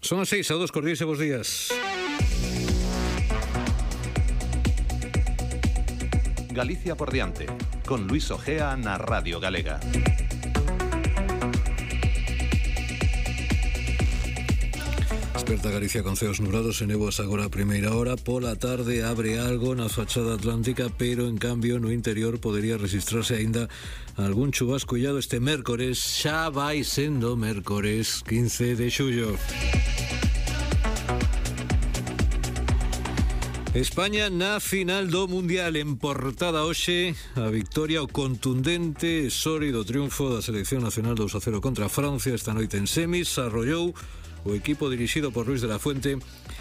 Son as 6, a 2, cordiais e bos días. Galicia por diante, con Luis Ojea na Radio Galega. Desperta Galicia con ceos nublados e néboas agora a primeira hora. Pola tarde abre algo na fachada atlántica, pero en cambio no interior podería registrarse aínda algún chubasco illado este mércores. Xa vai sendo mércores 15 de xullo. España na final do Mundial, en portada hoxe a victoria, o contundente e sólido triunfo da selección nacional 2-0 contra Francia esta noite en semis. Arrollou o equipo dirixido por Luis de la Fuente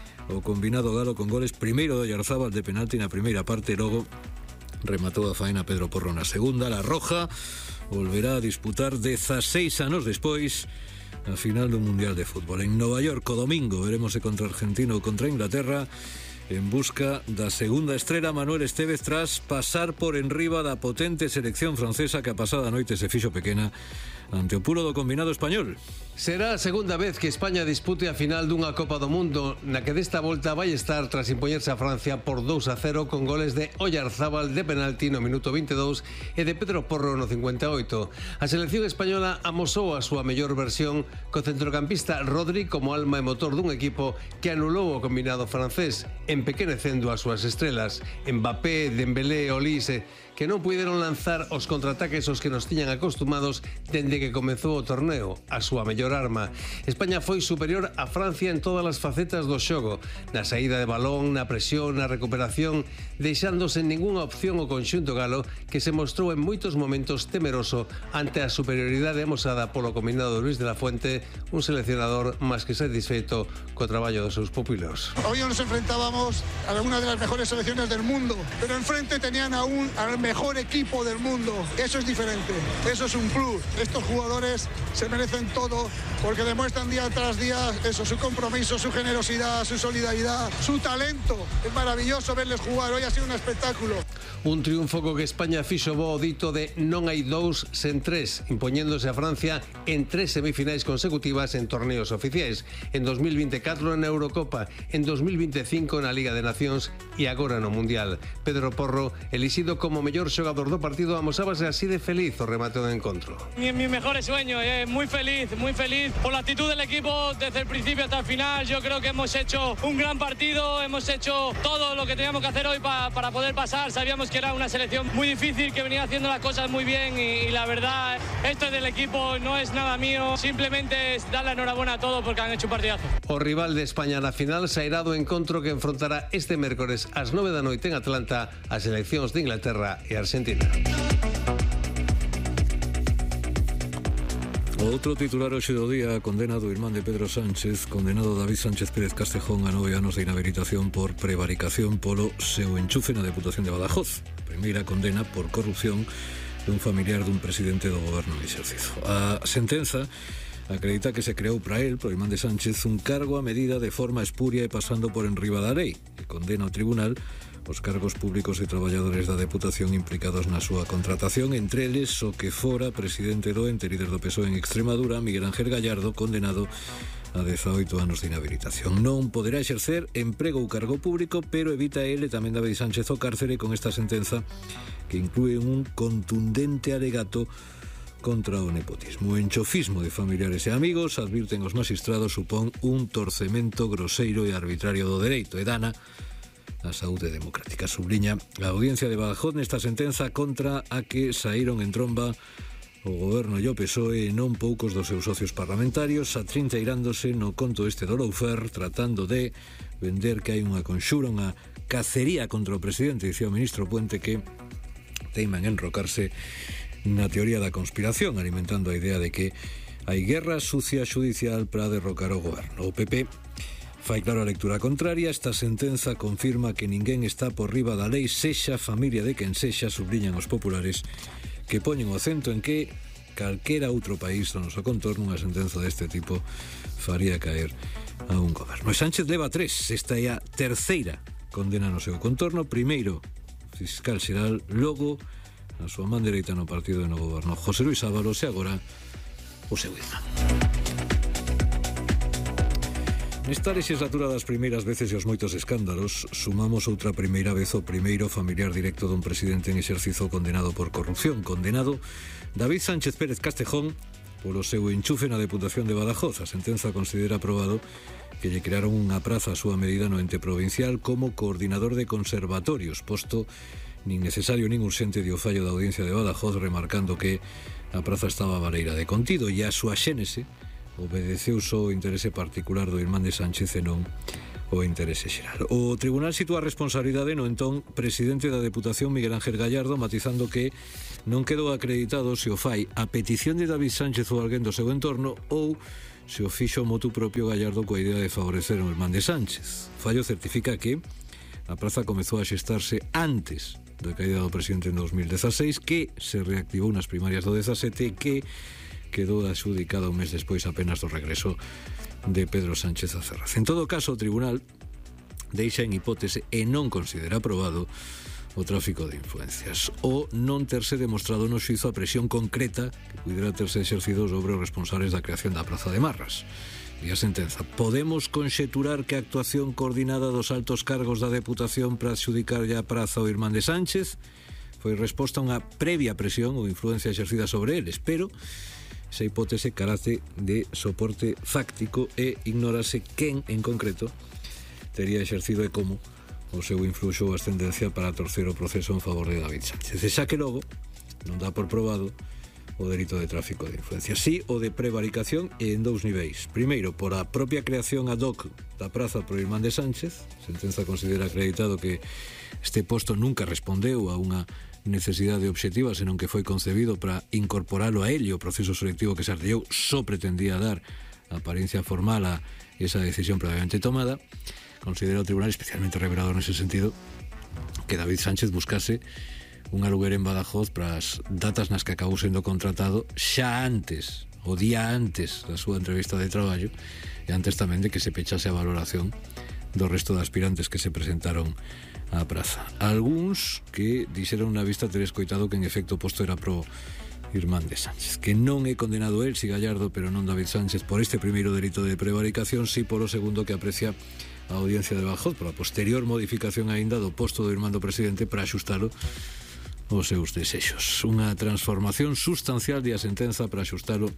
o combinado galo con goles primeiro de Oyarzábal de penalti na primeira parte, logo rematou a faena Pedro Porro na segunda. La Roja volverá a disputar 16 anos despois a final do Mundial de Fútbol en Nova York. O domingo veremos se contra Argentina ou contra Inglaterra, en busca da segunda estrela Manuel Estévez tras pasar por enriba da potente selección francesa que a pasada noite se fixo pequena ante o pulo do combinado español. Será a segunda vez que España dispute a final dunha Copa do Mundo, na que desta volta vai estar tras impoñerse a Francia por 2-0 con goles de Oyarzábal de penalti no minuto 22 e de Pedro Porro no 58. A selección española amosou a súa mellor versión co centrocampista Rodri como alma e motor dun equipo que anulou o combinado francés, empequenecendo as súas estrelas, Mbappé, Dembélé e Olise, que non puideron lanzar os contraataques aos que nos tiñan acostumados dende que comezou o torneo, a súa mellor arma. España foi superior a Francia en todas as facetas do xogo, na saída de balón, na presión, na recuperación, deixándose ningunha opción o conxunto galo, que se mostrou en moitos momentos temeroso ante a superioridade amosada polo combinado Luis de la Fuente, un seleccionador máis que satisfeito co traballo dos seus pupilos. Hoy nos enfrentábamos a una de las mejores selecciones del mundo, pero enfrente tenían al mejor equipo del mundo. Eso es diferente, eso es un plus. Estos jugadores se merecen todo porque demuestran día tras día eso, su compromiso, su generosidad, su solidaridad, su talento. Es maravilloso verles jugar, hoy ha sido un espectáculo. Un triunfo co que España fixo bo o dito de non hai dous sen tres, impoñéndose a Francia en 3 semifinais consecutivas en torneos oficiais, en 2024 na Eurocopa, en 2025 na Liga de Nacións e agora no Mundial. Pedro Porro, elixido como mellor xogador do partido, amosábase así de feliz o remate do encontro. Mi mejor sueño, muy feliz por la actitud del equipo desde el principio hasta el final. Yo creo que hemos hecho un gran partido, hemos hecho todo lo que teníamos que hacer hoy para poder pasar. Sabíamos que era una selección muy difícil, que venía haciendo las cosas muy bien y la verdad, esto es del equipo, no es nada mío, simplemente es dar la enhorabuena a todos porque han hecho un partidazo. O rival de España na final sairá do encontro que enfrontará este mércores ás 9 da noite en Atlanta as seleccións de Inglaterra e Argentina. Outro titular hoxe do día: condenado o irmán de Pedro Sánchez, condenado David Sánchez Pérez Castejón a 9 anos de inhabilitación por prevaricación polo seu enchufe na Deputación de Badajoz. Primeira condena por corrupción dun familiar dun presidente do goberno en exercicio. A sentenza acredita que se creou para él, pro irmán de Sánchez, un cargo a medida de forma espuria e pasando por enriba da lei, e condena ao tribunal os cargos públicos e traballadores da Deputación implicados na súa contratación, entre eles o que fora presidente do ente, líder do PSOE en Extremadura, Miguel Ángel Gallardo, condenado a 18 anos de inhabilitación. Non poderá exercer emprego ou cargo público, pero evita ele tamén David Sánchez o cárcere con esta sentenza que inclúe un contundente alegato contra o nepotismo. O enchofismo de familiares e amigos, advirten os magistrados, supón un torcemento groseiro e arbitrario do dereito e dana a saúde democrática. Subliña a Audiencia de Badajoz nesta sentenza contra a que saíron en tromba o goberno e o PSOE e non poucos dos seus socios parlamentarios, atrinteirándose no conto este do lawfare, tratando de vender que hai unha conxura, unha cacería contra o presidente, dicía o ministro Puente, que teiman enrocarse na teoría da conspiración, alimentando a idea de que hai guerra sucia xudicial para derrocar o goberno. O PP fai claro a lectura contraria. Esta sentenza confirma que ninguén está por riba da lei, sexa familia de quen sexa, subliñan os populares, que poñen o acento en que calquera outro país do noso contorno unha sentenza deste tipo faría caer a un goberno. E Sánchez leva 3, esta é a terceira condena no seu contorno, primeiro fiscal xeral, logo a súa man dereita no partido e no goberno, José Luis Ábalos, e agora o seu irmán. Nesta legislatura das primeiras veces e os moitos escándalos, sumamos outra primeira vez o primeiro familiar directo dun presidente en exercizo condenado por corrupción. Condenado David Sánchez Pérez Castejón polo seu enchufe na Deputación de Badajoz. A sentenza considera aprobado que lle crearon unha praza a súa medida no ente provincial como coordinador de conservatorios, posto nin necesario nin urxente dio fallo da Audiencia de Badajoz, remarcando que a praza estaba baleira de contido e a súa xénese obedeceu só o interese particular do irmán de Sánchez e non o interese xeral. O tribunal sitúa a responsabilidade no entón presidente da Deputación Miguel Ángel Gallardo, matizando que non quedou acreditado se o fai a petición de David Sánchez ou alguén do seu entorno ou se o fixo motu propio Gallardo coa idea de favorecer o irmán de Sánchez. O fallo certifica que a praza comezou a xestarse antes da caída do presidente en 2016, que se reactivou nas primarias do 17 e que quedou adxudicada un mes despois apenas do regreso de Pedro Sánchez a Ferraz. En todo caso, o tribunal deixa en hipótese e non considera aprobado o tráfico de influencias o non terse demostrado no xuizo a presión concreta que pudera terse exercido sobre os responsables da creación da Praza de Marras. E a sentenza: podemos conxeturar que a actuación coordinada dos altos cargos da Deputación para adxudicarlle a praza ao irmán de Sánchez foi resposta a unha previa presión ou influencia exercida sobre eles, pero esa hipótese carece de soporte fáctico e ignorase quen, en concreto, tería exercido e como o seu influxo ou ascendencia para torcer o proceso en favor de David Sánchez. E xa que logo non dá por probado o delito de tráfico de influencia. Sí, o de prevaricación e en dous niveis. Primeiro, por a propia creación ad hoc da praza por irmán de Sánchez. A sentenza considera acreditado que este posto nunca respondeu a unha necesidade obxectiva, senón que foi concebido para incorporalo a él, e o proceso selectivo que se artellou só pretendía dar a apariencia formal a esa decisión previamente tomada. Considera o tribunal especialmente revelador nese sentido que David Sánchez buscase un aluguer en Badajoz para as datas nas que acabou sendo contratado xa antes, o día antes da súa entrevista de traballo, e antes tamén de que se pechase a valoración do resto de aspirantes que se presentaron á praza. Algúns que dixeron na vista ter escoitado que en efecto o posto era pro irmán de Sánchez, que non é condenado el, si Gallardo, pero non David Sánchez, por este primeiro delito de prevaricación, si polo segundo que aprecia a Audiencia de Badajoz, por a posterior modificación aínda do posto do irmán do presidente para axustalo aos seus desexos. Unha transformación sustancial de a sentenza para axustalo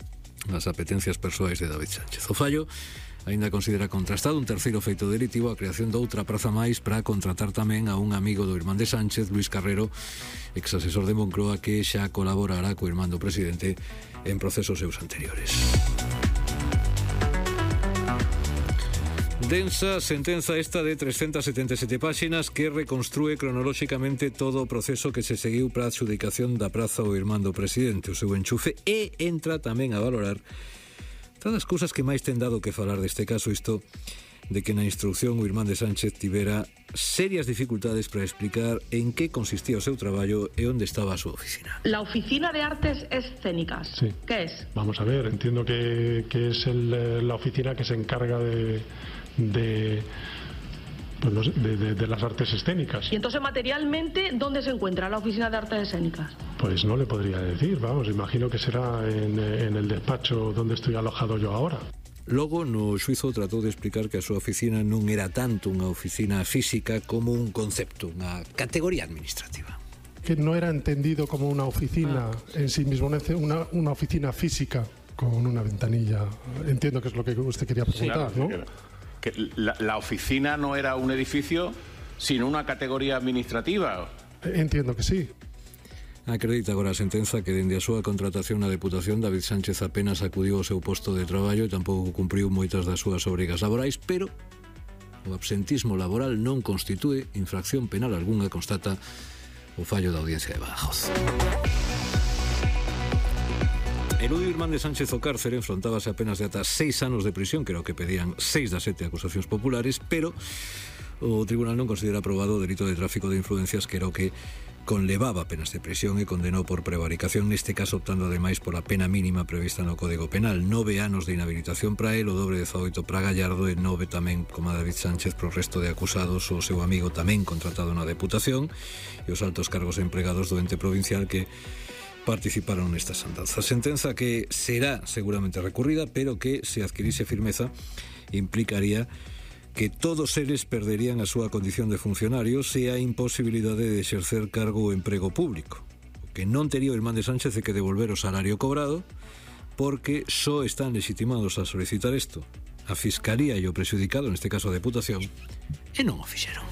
ás apetencias persoais de David Sánchez. O fallo aínda considera contrastado un terceiro feito delitivo, a creación de outra praza máis para contratar tamén a un amigo do irmán de Sánchez, Luis Carrero, exasesor de Moncloa, que xa colaborará co irmán do presidente en procesos seus anteriores. Densa sentenza esta de 377 páxinas que reconstrúe cronolóxicamente todo o proceso que se seguiu para a adxudicación da praza ao irmán do presidente, o seu enchufe, e entra tamén a valorar todas as cousas que máis ten dado que falar deste caso, isto de que na instrucción o irmán de Sánchez tivera serias dificultades para explicar en que consistía o seu traballo e onde estaba a súa oficina. La Oficina de Artes Escénicas. Sí. ¿Qué es? Vamos a ver, entiendo que es la oficina que se encarga de las artes escénicas. Y entonces, materialmente, ¿dónde se encuentra la Oficina de Artes Escénicas? Pues no le podría decir, vamos, imagino que será en el despacho donde estoy alojado yo ahora. Logo, no xuizo tratou de explicar que a súa oficina non era tanto unha oficina física como un concepto, unha categoría administrativa. Que no era entendido como una oficina en sí mismo, una oficina física con una ventanilla. Entiendo que es lo que usted quería preguntar, sí, claro, ¿no? Que la oficina no era un edificio, sino una categoría administrativa. Entiendo que sí. Acredita agora a sentenza que dende a súa contratación na Deputación David Sánchez apenas acudiu ao seu posto de traballo e tampouco cumpriu moitas das súas obrigas laborais, pero o absentismo laboral non constitúe infracción penal algunha, constata o fallo da Audiencia de Badajoz. Eludio irmán de Sánchez ao cárcere enfrontábase apenas de ata 6 anos de prisión, que era o que pedían 6 das 7 acusacións populares, pero o tribunal non considera aprobado o delito de tráfico de influencias, que era o que conlevaba penas de prisión e condenou por prevaricación, neste caso optando ademais pola pena mínima prevista no Código Penal, 9 anos de inhabilitación para el, o dobre de 18 para Gallardo e 9 tamén, como a David Sánchez, pro resto de acusados, o seu amigo tamén contratado na Deputación e os altos cargos empregados do ente provincial que participaron nestas andanzas. Sentenza que será seguramente recurrida, pero que, se adquirise firmeza, implicaría que todos eles perderían a súa condición de funcionarios e a imposibilidade de exercer cargo ou emprego público. O que non tería o irmán de Sánchez é que devolver o salario cobrado, porque só están legitimados a solicitar isto a Fiscalía e o prexudicado, neste caso a Deputación, e non o fixeron.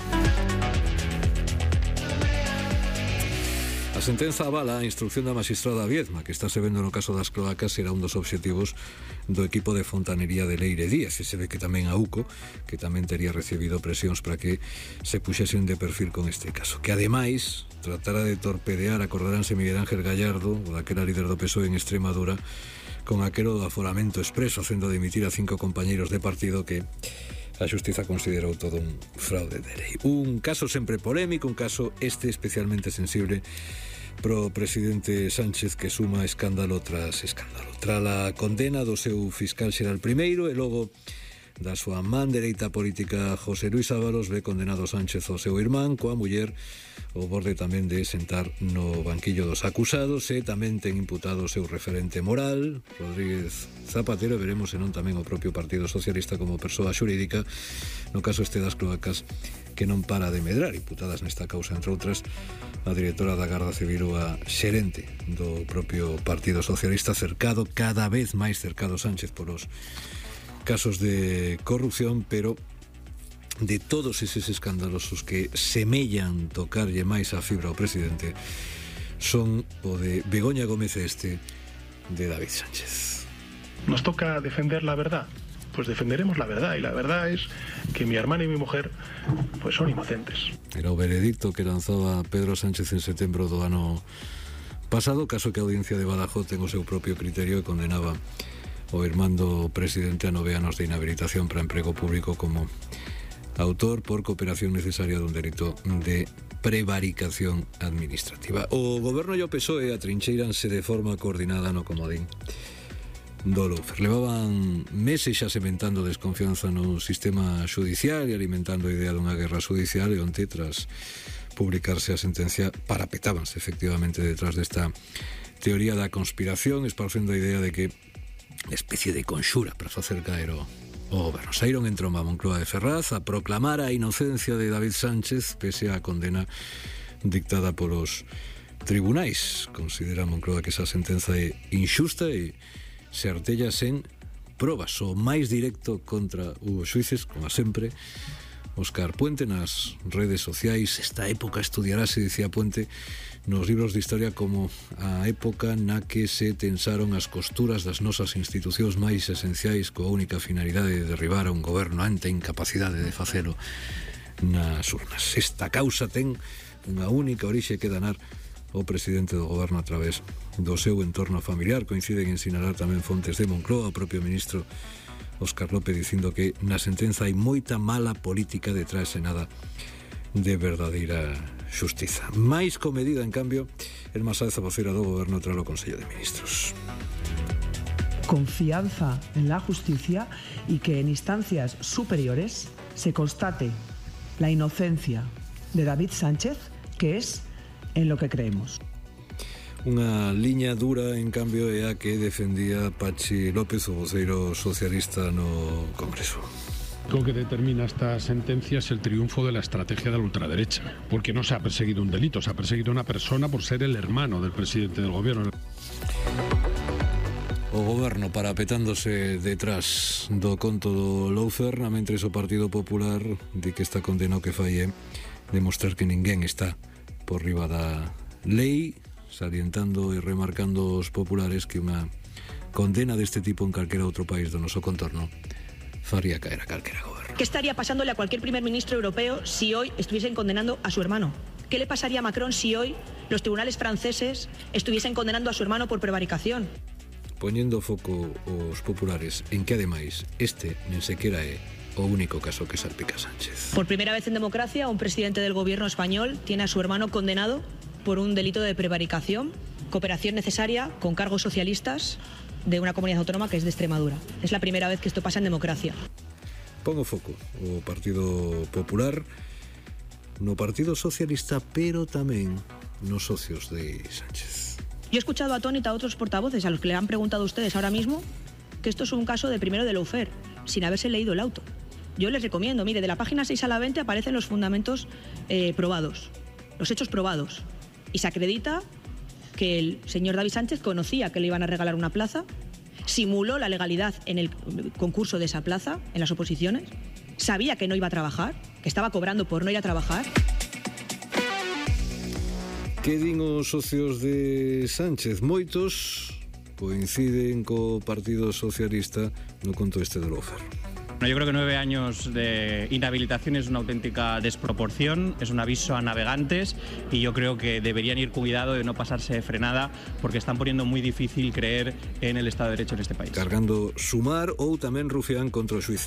A sentenza avala a instrucción da magistrada Viedma, que está se vendo no caso das cloacas, era un dos obxectivos do equipo de fontanería de Leire Díaz, e se ve que tamén a UCO, que tamén tería recibido presións para que se puxesen de perfil con este caso, que ademais tratara de torpedear, acordaránse Miguel Ángel Gallardo, o daquela líder do PSOE en Extremadura, con aquelo do aforamento expreso, facendo dimitir a 5 compañeiros de partido que a xustiza considerou todo un fraude de lei. Un caso sempre polémico, un caso especialmente sensible pro presidente Sánchez, que suma escándalo tras escándalo. Tras a condena do seu fiscal xeral primeiro e logo da súa man dereita política José Luis Ábalos, ve condenado Sánchez ao seu irmán coa muller ao borde tamén de sentar no banquillo dos acusados, e tamén ten imputado o seu referente moral, Rodríguez Zapatero, e veremos senón tamén o propio Partido Socialista como persoa xurídica no caso este das cloacas, que non para de medrar, imputadas nesta causa, entre outras, a directora da Garda Civil ou a xerente do propio Partido Socialista, cercado, cada vez máis cercado Sánchez polos casos de corrupción, pero de todos eses escándalos os que semellan tocarlle máis a fibra ao presidente son o de Begoña Gómez e este de David Sánchez. Nos toca defender la verdad. Pues defenderemos la verdad, y la verdad es que mi hermana y mi mujer pues son inocentes. Era o veredicto que lanzaba Pedro Sánchez en setembro do ano pasado, caso que a audiencia de Badajoz ten o seu propio criterio e condenaba o irmán do presidente a 9 anos de inhabilitación para emprego público como autor por cooperación necesaria dun delito de prevaricación administrativa. O goberno e o PSOE atrincheiranse de forma coordinada no comodín do Loufer. Levaban meses xa sementando desconfianza no sistema judicial e alimentando a idea dunha guerra judicial, e onte, tras publicarse a sentencia, parapetábanse efectivamente detrás desta teoría da conspiración, esparcendo a idea de que especie de conxura para facer caer o goberno. Saíron en tromba a Moncloa de Ferraz a proclamar a inocencia de David Sánchez pese á condena dictada polos tribunais. Considera Moncloa que esa sentenza é injusta e se artella sen probas. O máis directo contra os xuíces, como sempre, Óscar Puente nas redes sociais. Esta época estudiarase, dicía Puente, nos libros de historia como a época na que se tensaron as costuras das nosas institucións máis esenciais coa única finalidade de derribar a un goberno ante a incapacidade de facelo nas urnas. Esta causa ten unha única orixe que danar o presidente do goberno a través do seu entorno familiar. Coinciden en sinalar tamén fontes de Moncloa, o propio ministro Óscar López dicindo que na sentenza hai moita mala política detrás e nada de verdadeira xustiza. Máis comedida, en cambio, el Masáez, a vocera do goberno tras o Consello de Ministros. Confianza en la justicia y que en instancias superiores se constate la inocencia de David Sánchez, que es en lo que creemos. Unha liña dura, en cambio, é a que defendía Pachi López, o voceiro socialista no Congreso. Lo que determina esta sentencia es el triunfo de la estrategia de la ultraderecha, porque no se ha perseguido un delito, se ha perseguido a una persona por ser el hermano del presidente del gobierno. O goberno parapetándose detrás do conto do Loufer, mentres o Partido Popular di que esta condena o que fai é demostrar que ninguén está por riba da lei, salientando e remarcando os populares que unha condena deste tipo en calquera outro país do noso contorno faría caer a calquera goberno. ¿Qué estaría pasándole a cualquier primer ministro europeo si hoy estuviesen condenando a su hermano? ¿Qué le pasaría a Macron si hoy los tribunales franceses estuviesen condenando a su hermano por prevaricación? Poñendo foco os populares en que, ademais, este nen sequera é o único caso que salpica a Sánchez. Por primera vez en democracia, un presidente del gobierno español tiene a su hermano condenado por un delito de prevaricación, cooperación necesaria con cargos socialistas de una comunidad autónoma que es de Extremadura. Es la primera vez que esto pasa en democracia. Pongo foco o Partido Popular no Partido Socialista, pero tamén nos socios de Sánchez. Yo he escuchado atónita a otros portavoces a los que le han preguntado a ustedes ahora mismo que esto es un caso de primero de lawfare, sin haberse leído el auto. Yo les recomiendo, mire, de la página 6 a la 20 aparecen los fundamentos probados, los hechos probados. Y se acredita que el señor David Sánchez conocía que le iban a regalar una plaza, simuló la legalidad en el concurso de esa plaza, en las oposiciones, sabía que no iba a trabajar, que estaba cobrando por no ir a trabajar. Que din os socios de Sánchez? Moitos coinciden co Partido Socialista no conto este do lawfare. Yo creo que 9 años de inhabilitación es una auténtica desproporción, es un aviso a navegantes y yo creo que deberían ir cuidado de no pasarse de frenada porque están poniendo muy difícil creer en el Estado de Derecho en este país. Cargando Sumar ou tamén Rufián contra o xuiz.